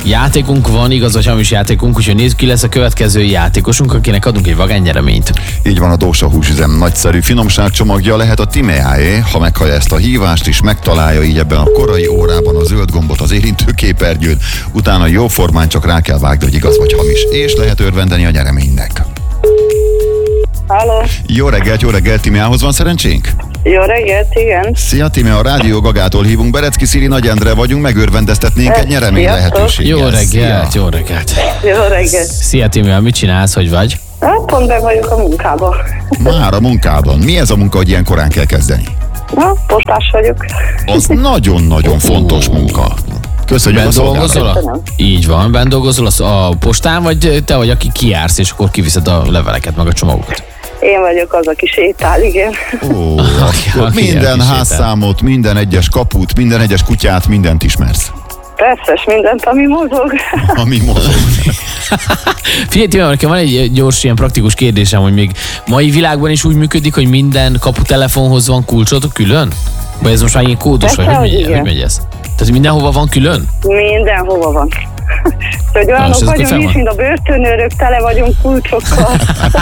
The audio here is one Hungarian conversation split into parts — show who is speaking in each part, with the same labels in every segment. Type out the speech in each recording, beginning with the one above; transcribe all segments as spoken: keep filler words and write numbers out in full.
Speaker 1: Játékunk van, igaz, vagy hamis játékunk, úgyhogy nézzük, ki lesz a következő játékosunk, akinek adunk egy vagány nyereményt.
Speaker 2: Így van, a Dósa húsüzem nagyszerű finomságcsomagja lehet a Timeáé. Ha meghallja ezt a hívást is, megtalálja így ebben a korai órában a zöld gombot az érintő képernyőn, utána jóformán csak rá kell vágni, hogy igaz vagy hamis, és lehet örvendeni a nyereménynek.
Speaker 3: Halló.
Speaker 2: Jó reggelt, jó reggelt, Timeához van szerencsénk?
Speaker 3: Jó reggelt, igen.
Speaker 2: Szia, Timea, a Rádió Gagától hívunk, Berecki Szili, Nagy Endre vagyunk, megörvendeztetnénk egy nyeremény lehetőséggel.
Speaker 1: Jó reggelt, jó reggelt.
Speaker 3: Jó reggelt.
Speaker 1: Szia, Timea, mit csinálsz, hogy vagy?
Speaker 3: Hát pont be vagyok a munkában.
Speaker 2: Már a munkában. Mi ez a munka, hogy ilyen korán kell kezdeni?
Speaker 3: Na, postás vagyok.
Speaker 2: Az nagyon-nagyon fontos munka. Köszönjük
Speaker 1: Ben
Speaker 2: a
Speaker 1: dolgozol?
Speaker 2: szolgálatot.
Speaker 1: A... Így van, ben dolgozol a postán, vagy te vagy, aki kijársz, és akkor kiviszed a leveleket, meg a csomagokat?
Speaker 3: Én vagyok az, aki sétál, igen.
Speaker 2: Ó,
Speaker 1: Aki- aki
Speaker 2: minden
Speaker 1: elkísérte.
Speaker 2: házszámot, minden egyes kaput, minden egyes kutyát, mindent ismersz.
Speaker 3: Persze, és mindent, ami mozog.
Speaker 2: Ami mozog.
Speaker 1: Figyelj, Timea, nekem van egy gyors, ilyen praktikus kérdésem, hogy még mai világban is úgy működik, hogy minden kaputelefonhoz van kulcsotok külön? Vagy ez most már ilyen kódos, vagy
Speaker 3: Persze,
Speaker 1: hogy
Speaker 3: hogy
Speaker 1: megy,
Speaker 3: igen.
Speaker 1: hogy megy ez? Tehát mindenhova van külön?
Speaker 3: Mindenhova van. Hogy olyanok
Speaker 1: most ez akkor
Speaker 3: vagyunk
Speaker 1: fel
Speaker 3: is,
Speaker 1: van.
Speaker 3: mint a börtönőrök, tele vagyunk kulcsokkal.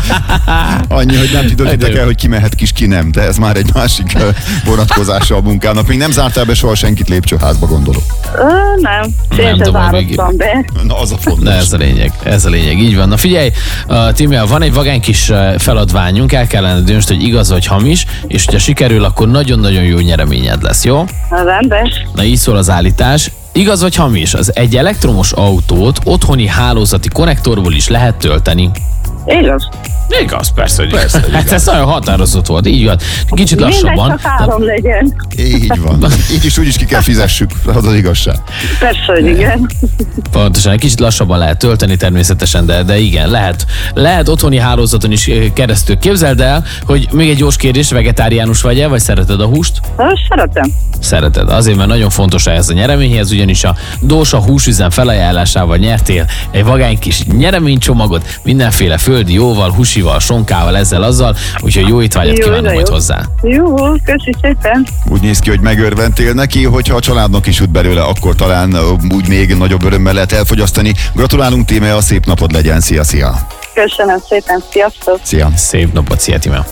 Speaker 2: Annyi, hogy nem tudod,
Speaker 1: De jó.
Speaker 2: el, hogy ki mehet, kis ki nem, de ez már egy másik ö, vonatkozása a munkának. Még nem zártál be soha senkit lépcsőházba, gondolom.
Speaker 3: Ö, nem,
Speaker 1: Nem,
Speaker 3: én
Speaker 1: de
Speaker 3: se
Speaker 1: majd még-
Speaker 3: zárodtam be.
Speaker 2: Na, az a fontos.
Speaker 1: Na ez a lényeg, ez a lényeg, így van. Na figyelj, uh, Timea, van egy vagány kis uh, feladványunk, el kellene döntsd, hogy igaz vagy hamis, és hogyha sikerül, akkor nagyon-nagyon jó nyereményed lesz, jó?
Speaker 3: Rendben.
Speaker 1: Na így szól az állítás. Igaz vagy hamis, az egy elektromos autót otthoni hálózati konnektorból is lehet tölteni.
Speaker 3: Igaz.
Speaker 1: Igaz, persze, hogy persze, igaz. Hát ez nagyon határozott volt, így van. Kicsit
Speaker 3: Mindegy,
Speaker 1: lassabban.
Speaker 3: csak három legyen.
Speaker 2: Így van. Így is úgy is ki kell fizessük, az az igazság.
Speaker 3: Persze, hogy igen.
Speaker 1: Pontosan, egy kicsit lassabban lehet tölteni természetesen, de, de igen, lehet. Lehet otthoni hálózaton is eh, keresztül. Képzeld el, hogy még egy gyors kérdés, vegetáriánus vagy-e, vagy szereted a húst?
Speaker 3: Ö, Szeretem.
Speaker 1: Szereted. Azért, mert nagyon fontos ez a nyereményhez, ugyanis a Dósa húsüzem felajánlásával nyertél egy vagány kis nyereménycsomagot, mindenféle földi jóval, húsival, sonkával, ezzel, azzal, úgyhogy jó étvágyat
Speaker 3: Jó,
Speaker 1: kívánok
Speaker 3: de
Speaker 1: majd
Speaker 3: jó.
Speaker 1: hozzá.
Speaker 3: Jó, köszi szépen.
Speaker 2: Úgy néz ki, hogy megörventél neki, hogyha a családnak is jut belőle, akkor talán ö, úgy még nagyobb örömmel lehet elfogyasztani. Gratulálunk, Tímea, szép napod legyen, szia, szia.
Speaker 3: Köszönöm szépen, sziasztok.
Speaker 2: Szia.
Speaker 1: Szép napot, szia, Timea.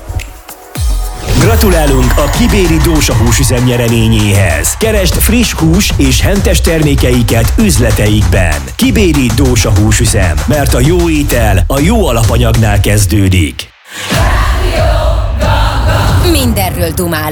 Speaker 4: Gratulálunk a Kibéri Dósa húsüzem nyereményéhez. Keresd friss hús és hentes termékeiket üzleteikben. Kibéri Dósa húsüzem, mert a jó étel a jó alapanyagnál kezdődik.
Speaker 5: Mindenről dumálunk.